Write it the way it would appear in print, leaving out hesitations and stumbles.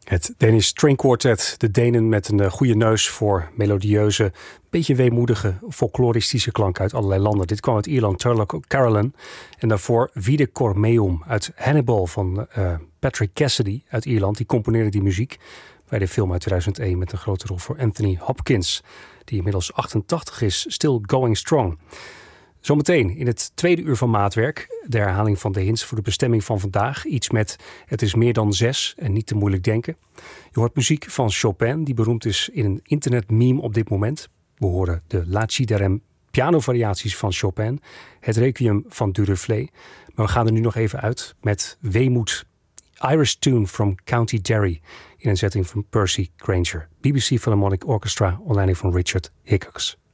Het Danish String Quartet, de Denen met een goede neus voor melodieuze, beetje weemoedige, folkloristische klank uit allerlei landen. Dit kwam uit Ierland, Turlough Carolan. En daarvoor Vide Cor Meum uit Hannibal van Patrick Cassidy uit Ierland. Die componeerde die muziek bij de film uit 2001 met een grote rol voor Anthony Hopkins, die inmiddels 88 is, still going strong. Zometeen in het tweede uur van Maatwerk de herhaling van de hints voor de bestemming van vandaag. Iets met het is meer dan 6 en niet te moeilijk denken. Je hoort muziek van Chopin, die beroemd is in een internetmeme op dit moment. We horen de La Ci de Rem pianovariaties van Chopin, het Requiem van Duruflé. Maar we gaan er nu nog even uit met Weemoed, Irish Tune from County Derry in een zetting van Percy Grainger. BBC Philharmonic Orchestra onder leiding van Richard Hickox.